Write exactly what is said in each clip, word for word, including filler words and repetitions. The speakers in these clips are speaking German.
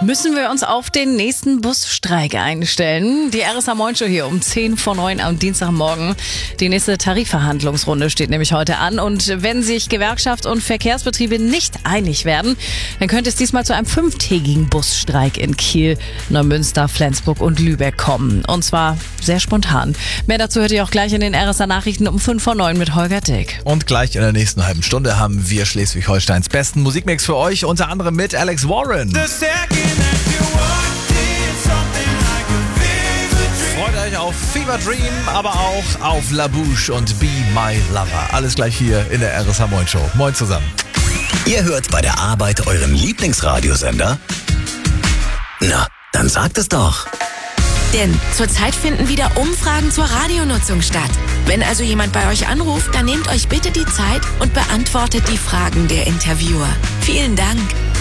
Müssen wir uns auf den nächsten Busstreik einstellen? Die R S H-Morgenshow hier um zehn vor neun am Dienstagmorgen. Die nächste Tarifverhandlungsrunde steht nämlich heute an. Und wenn sich Gewerkschaft und Verkehrsbetriebe nicht einig werden, dann könnte es diesmal zu einem fünftägigen Busstreik in Kiel, Neumünster, Flensburg und Lübeck kommen. Und zwar sehr spontan. Mehr dazu hört ihr auch gleich in den R S H-Nachrichten um fünf vor neun mit Holger Dick. Und gleich in der nächsten halben Stunde haben wir Schleswig-Holsteins besten Musikmix für euch, unter anderem mit Alex Warren. Freut euch auf Fever Dream, aber auch auf La Bouche und Be My Lover. Alles gleich hier in der R S H-Morgenshow. Moin zusammen. Ihr hört bei der Arbeit euren Lieblingsradiosender? Na, dann sagt es doch. Denn zurzeit finden wieder Umfragen zur Radionutzung statt. Wenn also jemand bei euch anruft, dann nehmt euch bitte die Zeit und beantwortet die Fragen der Interviewer. Vielen Dank.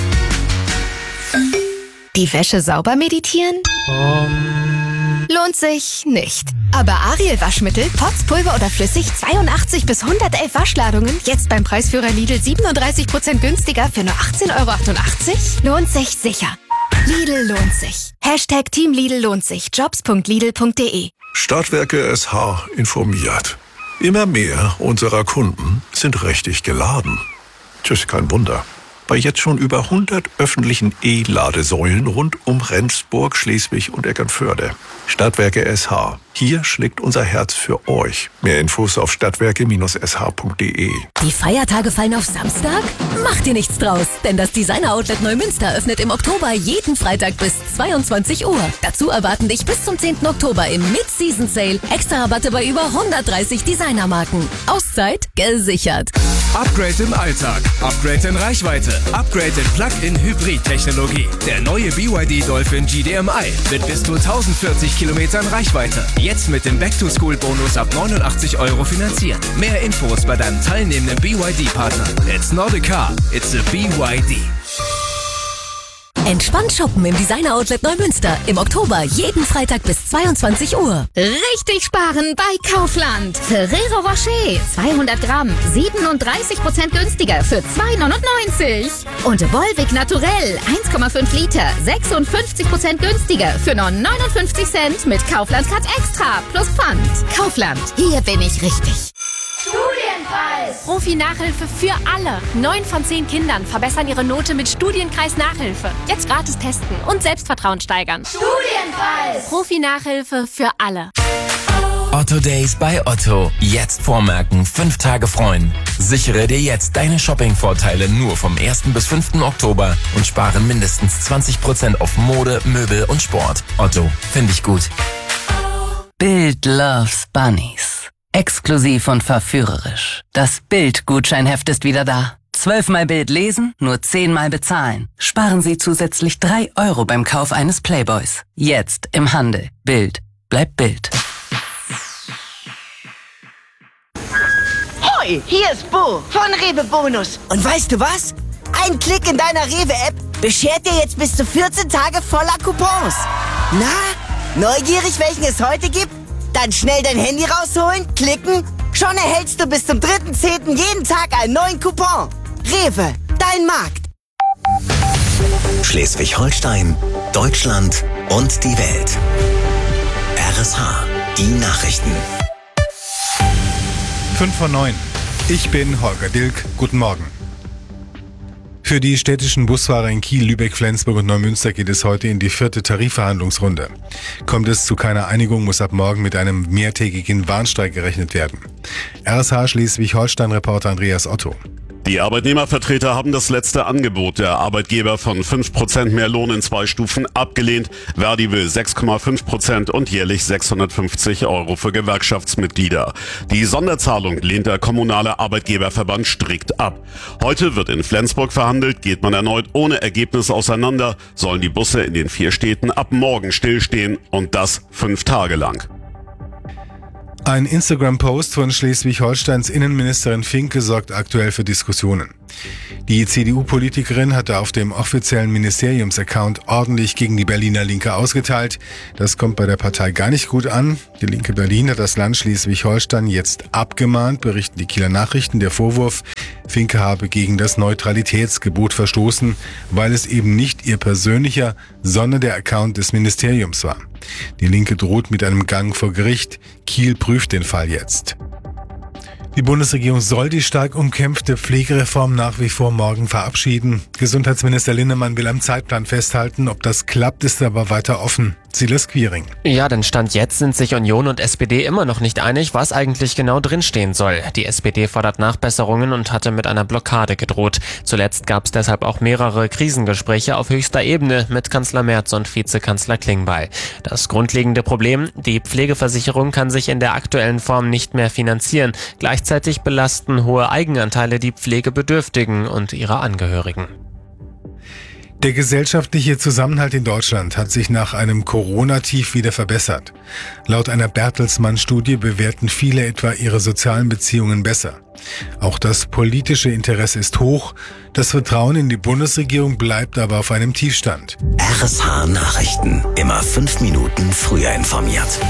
Die Wäsche sauber meditieren? Um. Lohnt sich nicht. Aber Ariel Waschmittel, Pots, Pulver oder flüssig, zweiundachtzig bis hundertelf Waschladungen, jetzt beim Preisführer Lidl siebenunddreißig Prozent günstiger für nur achtzehn Euro achtundachtzig? Lohnt sich sicher. Lidl lohnt sich. Hashtag Team Lidl lohnt sich. Jobs punkt lidl punkt de. Stadtwerke S H informiert. Immer mehr unserer Kunden sind richtig geladen. Tschüss, kein Wunder. Bei jetzt schon über hundert öffentlichen E-Ladesäulen rund um Rendsburg, Schleswig und Eckernförde. Stadtwerke S H. Hier schlägt unser Herz für euch. Mehr Infos auf stadtwerke S H punkt de. Die Feiertage fallen auf Samstag? Mach dir nichts draus, denn das Designer-Outlet Neumünster öffnet im Oktober jeden Freitag bis zweiundzwanzig Uhr. Dazu erwarten dich bis zum zehnten Oktober im Mid-Season-Sale extra Rabatte bei über hundertdreißig Designermarken. Auszeit gesichert. Upgrade im Alltag, Upgrade in Reichweite, Upgrade in Plug-in-Hybrid-Technologie. Der neue B Y D Dolphin G D M I mit bis zu tausendvierzig Kilometern Reichweite. Jetzt mit dem Back-to-School-Bonus ab neunundachtzig Euro finanziert. Mehr Infos bei deinem teilnehmenden B Y D-Partner. It's not a car, it's a B Y D. Entspannt shoppen im Designer-Outlet Neumünster. Im Oktober jeden Freitag bis zweiundzwanzig Uhr. Richtig sparen bei Kaufland. Ferrero Rocher zweihundert Gramm, siebenunddreißig Prozent günstiger für zwei neunundneunzig. Und Volvic Naturell eins Komma fünf Liter, sechsundfünfzig Prozent günstiger für nur neunundfünfzig Cent mit Kaufland Cut Extra plus Pfand. Kaufland, hier bin ich richtig. Studienpreis! Profi-Nachhilfe für alle. Neun von zehn Kindern verbessern ihre Note mit Studienkreis Nachhilfe. Jetzt gratis testen und Selbstvertrauen steigern. Studienpreis! Profi-Nachhilfe für alle. Otto Days bei Otto. Jetzt vormerken, fünf Tage freuen. Sichere dir jetzt deine Shopping-Vorteile nur vom ersten bis fünften Oktober und spare mindestens zwanzig Prozent auf Mode, Möbel und Sport. Otto, finde ich gut. Bild loves Bunnies. Exklusiv und verführerisch. Das Bild-Gutscheinheft ist wieder da. Zwölfmal Bild lesen, nur zehnmal bezahlen. Sparen Sie zusätzlich drei Euro beim Kauf eines Playboys. Jetzt im Handel. Bild. Bleibt Bild. Hoi, hier ist Bo von Rewe Bonus. Und weißt du was? Ein Klick in deiner Rewe-App beschert dir jetzt bis zu vierzehn Tage voller Coupons. Na, neugierig, welchen es heute gibt? Dann schnell dein Handy rausholen, klicken. Schon erhältst du bis zum dritten zehnten jeden Tag einen neuen Coupon. Rewe, dein Markt. Schleswig-Holstein, Deutschland und die Welt. R S H, die Nachrichten. fünf vor neun. Ich bin Holger Dilk. Guten Morgen. Für die städtischen Busfahrer in Kiel, Lübeck, Flensburg und Neumünster geht es heute in die vierte Tarifverhandlungsrunde. Kommt es zu keiner Einigung, muss ab morgen mit einem mehrtägigen Warnstreik gerechnet werden. R S H Schleswig-Holstein-Reporter Andreas Otto. Die Arbeitnehmervertreter haben das letzte Angebot der Arbeitgeber von fünf Prozent mehr Lohn in zwei Stufen abgelehnt. Verdi will sechs Komma fünf Prozent und jährlich sechshundertfünfzig Euro für Gewerkschaftsmitglieder. Die Sonderzahlung lehnt der kommunale Arbeitgeberverband strikt ab. Heute wird in Flensburg verhandelt, geht man erneut ohne Ergebnis auseinander, sollen die Busse in den vier Städten ab morgen stillstehen und das fünf Tage lang. Ein Instagram-Post von Schleswig-Holsteins Innenministerin Finke sorgt aktuell für Diskussionen. Die C D U-Politikerin hatte auf dem offiziellen Ministeriums-Account ordentlich gegen die Berliner Linke ausgeteilt. Das kommt bei der Partei gar nicht gut an. Die Linke Berlin hat das Land Schleswig-Holstein jetzt abgemahnt, berichten die Kieler Nachrichten. Der Vorwurf, Finke habe gegen das Neutralitätsgebot verstoßen, weil es eben nicht ihr persönlicher, sondern der Account des Ministeriums war. Die Linke droht mit einem Gang vor Gericht. Kiel prüft den Fall jetzt. Die Bundesregierung soll die stark umkämpfte Pflegereform nach wie vor morgen verabschieden. Gesundheitsminister Linnemann will am Zeitplan festhalten. Ob das klappt, ist aber weiter offen. Silas Quiring. Ja, denn Stand jetzt sind sich Union und S P D immer noch nicht einig, was eigentlich genau drinstehen soll. Die S P D fordert Nachbesserungen und hatte mit einer Blockade gedroht. Zuletzt gab es deshalb auch mehrere Krisengespräche auf höchster Ebene mit Kanzler Merz und Vizekanzler Klingbeil. Das grundlegende Problem, die Pflegeversicherung kann sich in der aktuellen Form nicht mehr finanzieren. Gleichzeitig belasten hohe Eigenanteile die Pflegebedürftigen und ihre Angehörigen. Der gesellschaftliche Zusammenhalt in Deutschland hat sich nach einem Corona-Tief wieder verbessert. Laut einer Bertelsmann-Studie bewerten viele etwa ihre sozialen Beziehungen besser. Auch das politische Interesse ist hoch. Das Vertrauen in die Bundesregierung bleibt aber auf einem Tiefstand. R S H Nachrichten. Immer fünf Minuten früher informiert.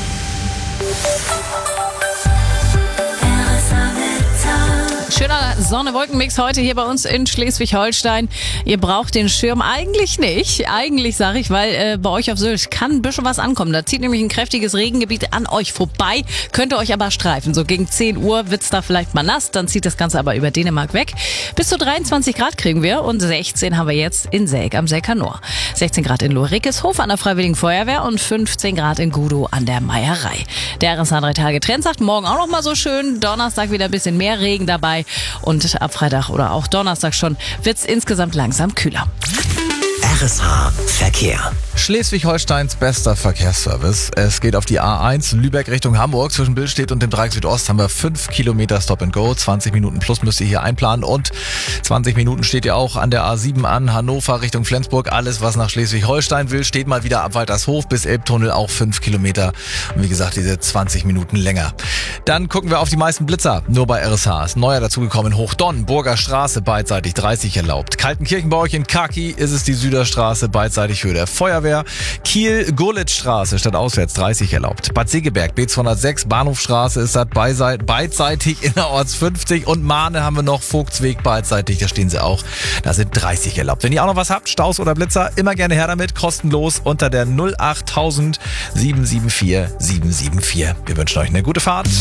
Schöner Sonne-Wolken-Mix heute hier bei uns in Schleswig-Holstein. Ihr braucht den Schirm eigentlich nicht. Eigentlich sage ich, weil äh, bei euch auf Sylt kann ein bisschen was ankommen. Da zieht nämlich ein kräftiges Regengebiet an euch vorbei. Könnt ihr euch aber streifen. So gegen zehn Uhr wird's da vielleicht mal nass. Dann zieht das Ganze aber über Dänemark weg. Bis zu dreiundzwanzig Grad kriegen wir und sechzehn haben wir jetzt in Selk am Selker-Nor. sechzehn Grad in Lohrickeshof an der Freiwilligen Feuerwehr und fünfzehn Grad in Gudow an der Meierei. Der R S H drei Tage Trend sagt, morgen auch noch mal so schön. Donnerstag wieder ein bisschen mehr Regen dabei. Und ab Freitag oder auch Donnerstag schon wird's insgesamt langsam kühler. R S H Verkehr. Schleswig-Holsteins bester Verkehrsservice. Es geht auf die A eins Lübeck Richtung Hamburg. Zwischen Billstedt und dem Dreieck Südost haben wir fünf Kilometer Stop and Go. zwanzig Minuten plus müsst ihr hier einplanen. Und zwanzig Minuten steht ihr auch an der A sieben an. Hannover Richtung Flensburg. Alles, was nach Schleswig-Holstein will, steht mal wieder ab Waltershof bis Elbtunnel. Auch fünf Kilometer. Und wie gesagt, diese zwanzig Minuten länger. Dann gucken wir auf die meisten Blitzer. Nur bei R S H ist neuer dazugekommen. Hochdonn, Burger Straße, beidseitig dreißig erlaubt. Kaltenkirchen bei euch in Kaki ist es die Süderstraße, beidseitig für der Feuerwehr. Kiel-Gurlitzstraße statt auswärts dreißig erlaubt. Bad Segeberg, B zweihundertsechs, Bahnhofstraße ist das beidseitig innerorts fünfzig und Mahne haben wir noch Vogtsweg beidseitig, da stehen sie auch. Da sind dreißig erlaubt. Wenn ihr auch noch was habt, Staus oder Blitzer, immer gerne her damit, kostenlos unter der null acht tausend sieben sieben vier sieben sieben vier. Wir wünschen euch eine gute Fahrt.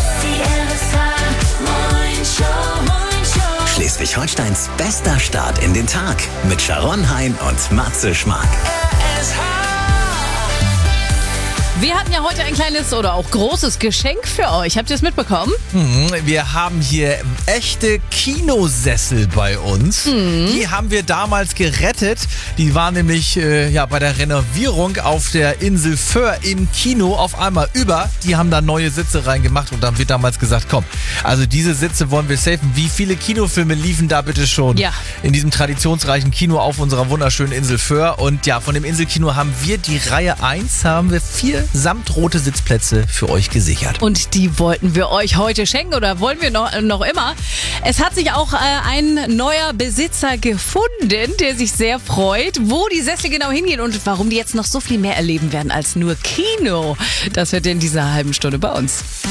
Schleswig-Holsteins bester Start in den Tag mit Sharon Hein und Matze Schmark. Wir hatten ja heute ein kleines oder auch großes Geschenk für euch. Habt ihr es mitbekommen? Mhm, wir haben hier echte Kinosessel bei uns. Mhm. Die haben wir damals gerettet. Die waren nämlich äh, ja, bei der Renovierung auf der Insel Föhr im Kino auf einmal über. Die haben da neue Sitze reingemacht und dann wird damals gesagt, komm, also diese Sitze wollen wir safen. Wie viele Kinofilme liefen da bitte schon ja. in diesem traditionsreichen Kino auf unserer wunderschönen Insel Föhr? Und ja, von dem Inselkino haben wir die Reihe eins, haben wir vier samtrote Sitzplätze für euch gesichert. Und die wollten wir euch heute schenken oder wollen wir noch, noch immer. Es hat sich auch äh, ein neuer Besitzer gefunden, der sich sehr freut, wo die Sessel genau hingehen und warum die jetzt noch so viel mehr erleben werden als nur Kino. Das wird in dieser halben Stunde bei uns.